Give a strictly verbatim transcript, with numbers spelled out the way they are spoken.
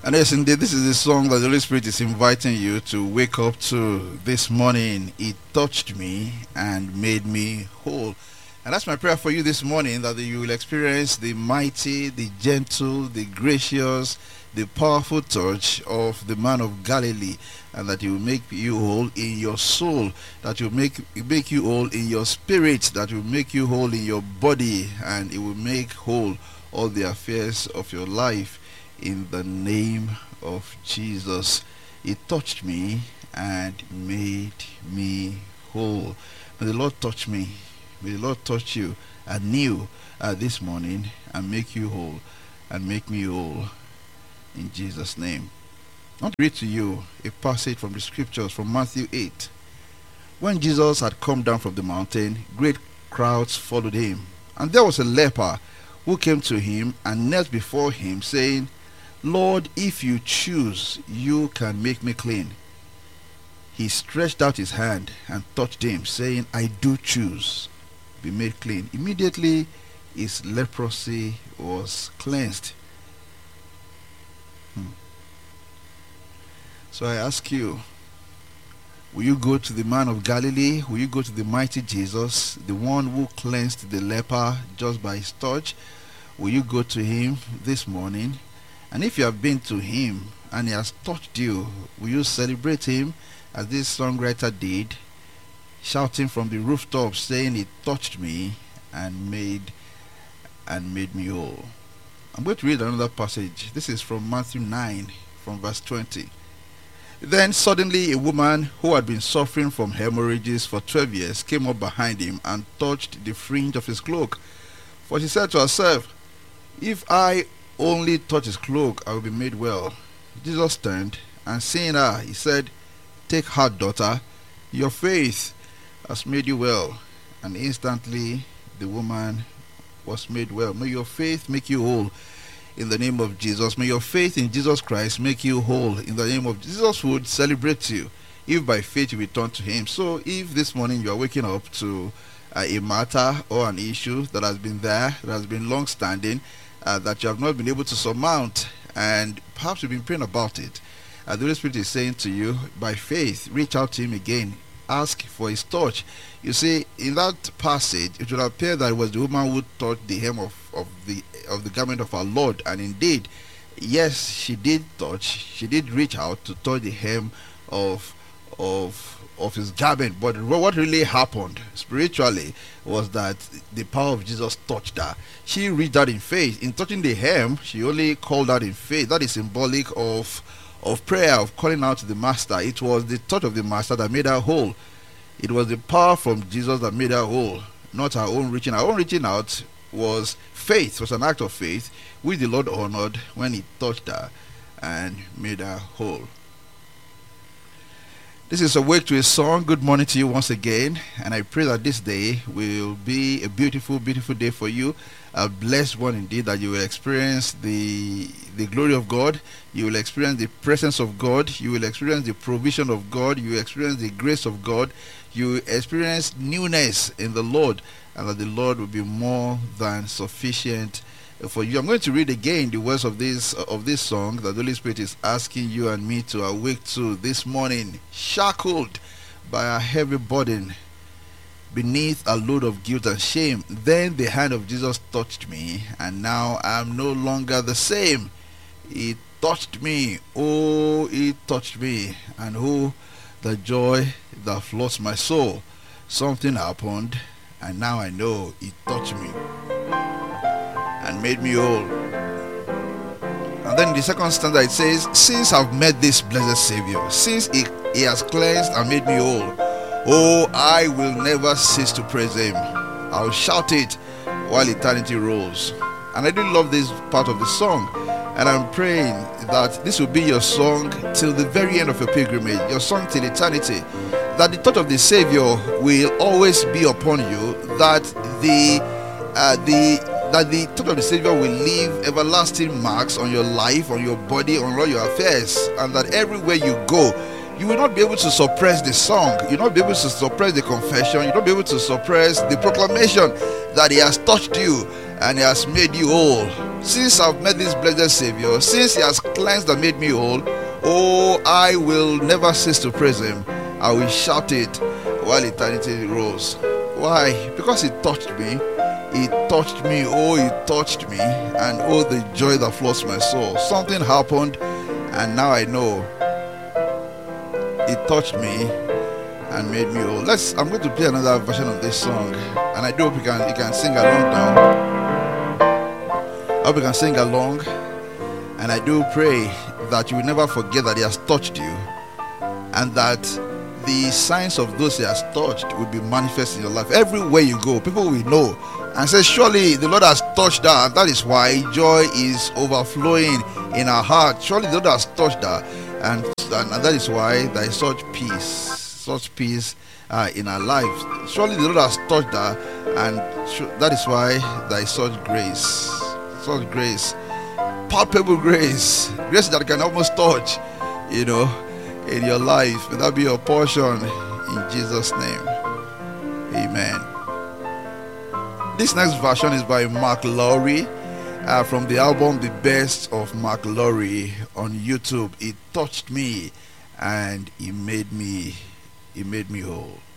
And yes, indeed, this is the song that the Holy Spirit is inviting you to wake up to this morning. It touched me and made me whole. And that's my prayer for you this morning, that you will experience the mighty, the gentle, the gracious, the powerful touch of the man of Galilee, and that he will make you whole in your soul, that will make make you whole in your spirit, that will make you whole in your body, and it will make whole all the affairs of your life in the name of Jesus. It touched me and made me whole. May the Lord touch me. May the Lord touch you anew uh, this morning and make you whole and make me whole in Jesus' name. I want to read to you a passage from the scriptures from Matthew eight. When Jesus had come down from the mountain, great crowds followed him. And there was a leper who came to him and knelt before him, saying, Lord, if you choose, you can make me clean. He stretched out his hand and touched him, saying, I do choose. Be made clean. Immediately his leprosy was cleansed. Hmm. So I ask you, will you go to the man of Galilee? Will you go to the mighty Jesus, the one who cleansed the leper just by his touch? Will you go to him this morning? And if you have been to him and he has touched you, will you celebrate him as this songwriter did, shouting from the rooftop, saying, He touched me and made and made me whole. I'm going to read another passage. This is from Matthew nine, from verse twenty. Then suddenly a woman who had been suffering from hemorrhages for twelve years came up behind him and touched the fringe of his cloak. For she said to herself, If I only touch his cloak, I will be made well. Jesus turned, and seeing her, he said, Take heart, daughter, your faith has made you well. And instantly the woman was made well. May your faith make you whole in the name of Jesus. May your faith in Jesus Christ make you whole in the name of Jesus. Would celebrate you if by faith you return to him. So if this morning you are waking up to uh, a matter or an issue that has been there, that has been long standing, uh, that you have not been able to surmount, and perhaps you've been praying about it, uh, the Holy Spirit is saying to you, by faith, reach out to him again. Ask for his touch. You see, in that passage, it would appear that it was the woman who touched the hem of, of the of the garment of our Lord, and indeed, yes, she did touch. She did reach out to touch the hem of of of his garment. But what really happened spiritually was that the power of Jesus touched her. She reached out in faith. In touching the hem, she only called out in faith. That is symbolic of of prayer, of calling out to the Master. It was the touch of the Master that made her whole. It was the power from Jesus that made her whole, not her own reaching. Her own reaching out was faith, was an act of faith, which the Lord honored when he touched her and made her whole. This is Awake to a Song. Good morning to you once again, and I pray that this day will be a beautiful, beautiful day for you. A blessed one indeed, that you will experience the the glory of God, you will experience the presence of God, you will experience the provision of God, you will experience the grace of God, you will experience newness in the Lord, and that the Lord will be more than sufficient for you. I'm going to read again the words of this of this song that the Holy Spirit is asking you and me to awake to this morning. Shackled by a heavy burden, beneath a load of guilt and shame, then the hand of Jesus touched me, and now I am no longer the same. It touched me, oh, it touched me, and oh, the joy that floods my soul. Something happened, and now I know it touched me and made me whole. And then in the second stanza it says, Since I've met this blessed Savior, since he, he has cleansed and made me whole, oh, I will never cease to praise him. I'll shout it while eternity rolls. And I do love this part of the song, and I'm praying that this will be your song till the very end of your pilgrimage, your song till eternity, that the touch of the Savior will always be upon you, that the uh, the that the touch of the Savior will leave everlasting marks on your life, on your body, on all your affairs, and that everywhere you go, you will not be able to suppress the song, you will not be able to suppress the confession, you will not be able to suppress the proclamation that he has touched you and he has made you whole. Since I've met this blessed Savior, since he has cleansed and made me whole, oh, I will never cease to praise him. I will shout it while eternity rolls. Why? Because he touched me. He touched me. Oh, he touched me. And oh, the joy that floods my soul. Something happened, and now I know. He touched me and made me whole. Let's. I'm going to play another version of this song, and I do hope you can you can sing along now. I hope you can sing along, and I do pray that you will never forget that he has touched you, and that the signs of those he has touched will be manifest in your life. Everywhere you go, people will know and say, surely the Lord has touched her, and that is why joy is overflowing in our heart. Surely the Lord has touched her, and, and that is why there is such peace, such peace uh, in our life. Surely the Lord has touched her, and that is why there is such grace, such grace, palpable grace, grace that can almost touch, you know, in your life. May that be your portion in Jesus' name. Amen. This next version is by Mark Lowry uh, from the album The Best of Mark Lowry on YouTube. It touched me and he made me he made me whole.